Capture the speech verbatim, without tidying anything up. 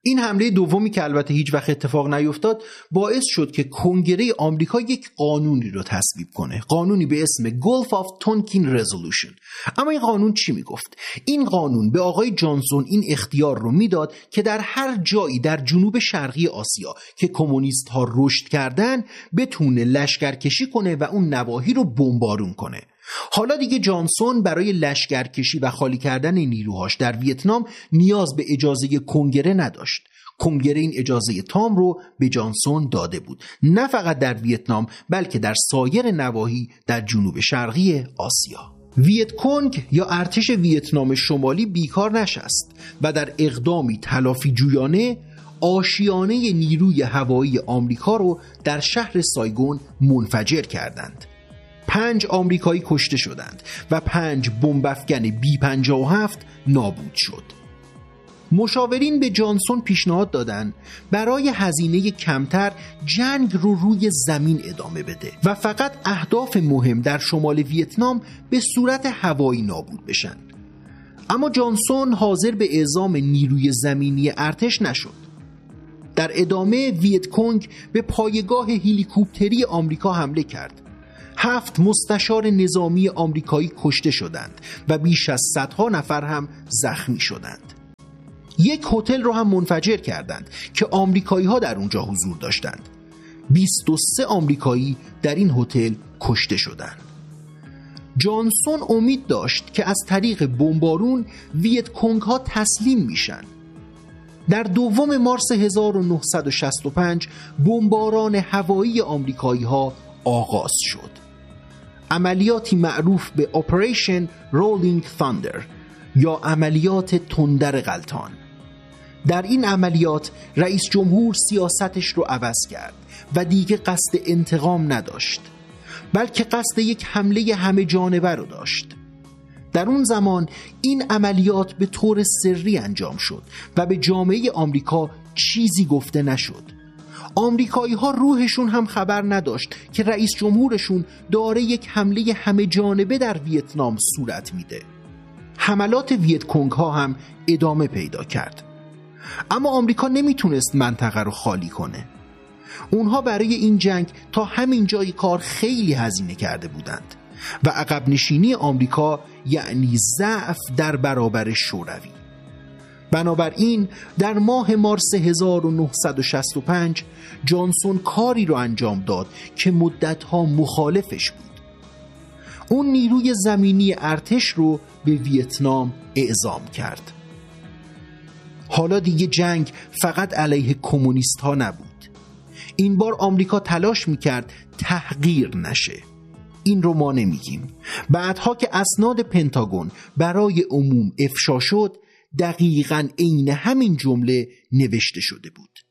این حمله دومی که البته هیچ وقت اتفاق نیفتاد باعث شد که کنگره آمریکا یک قانونی رو تصویب کنه، قانونی به اسم Gulf of Tonkin Resolution. اما این قانون چی میگفت؟ این قانون به آقای جانسون این اختیار رو میداد که در هر جایی در جنوب شرقی آسیا که کمونیست ها رشد کردن بتونه لشکرکشی کنه و اون نواحی رو بمبارون کنه. حالا دیگه جانسون برای لشکرکشی و خالی کردن نیروهاش در ویتنام نیاز به اجازه کنگره نداشت. کنگره این اجازه تام رو به جانسون داده بود، نه فقط در ویتنام بلکه در سایر نواحی در جنوب شرقی آسیا. ویت کنگ یا ارتش ویتنام شمالی بیکار نشست و در اقدامی تلافی جویانه آشیانه نیروی هوایی آمریکا رو در شهر سایگون منفجر کردند. پنج آمریکایی کشته شدند و پنج بمب افکن بی پنجاه و هفت نابود شد. مشاورین به جانسون پیشنهاد دادند برای هزینه کمتر جنگ رو روی زمین ادامه بده و فقط اهداف مهم در شمال ویتنام به صورت هوایی نابود بشن. اما جانسون حاضر به اعزام نیروی زمینی ارتش نشد. در ادامه ویت کنگ به پایگاه هلیکوپتری آمریکا حمله کرد. هفت مستشار نظامی آمریکایی کشته شدند و بیش از صدها نفر هم زخمی شدند. یک هتل رو هم منفجر کردند که آمریکایی ها در اونجا حضور داشتند. بیست و سه آمریکایی در این هتل کشته شدند. جانسون امید داشت که از طریق بمبارون ویت کنگ ها تسلیم میشن. در دوم مارس هزار و نهصد و شصت و پنج بمباران هوایی آمریکایی ها آغاز شد. عملیاتی معروف به اپریشن رولینگ تاندر یا عملیات تندر غلتان. در این عملیات رئیس جمهور سیاستش رو عوض کرد و دیگه قصد انتقام نداشت، بلکه قصد یک حمله همه جانبه رو داشت. در اون زمان این عملیات به طور سری انجام شد و به جامعه آمریکا چیزی گفته نشد. آمریکایی ها روحشون هم خبر نداشت که رئیس جمهورشون داره یک حمله همه جانبه در ویتنام صورت میده. حملات ویت کنگ ها هم ادامه پیدا کرد. اما آمریکا نمیتونست منطقه رو خالی کنه. اونها برای این جنگ تا همین جای کار خیلی هزینه کرده بودند و عقب نشینی آمریکا یعنی ضعف در برابر شوروی. بنابراین در ماه مارس هزار و نهصد و شصت و پنج جانسون کاری رو انجام داد که مدتها مخالفش بود. اون نیروی زمینی ارتش رو به ویتنام اعزام کرد. حالا دیگه جنگ فقط علیه کمونیست ها نبود. این بار آمریکا تلاش میکرد تحقیر نشه. این رو ما نمیگیم. بعدها که اسناد پنتاگون برای عموم افشا شد دقیقاً عین همین جمله نوشته شده بود.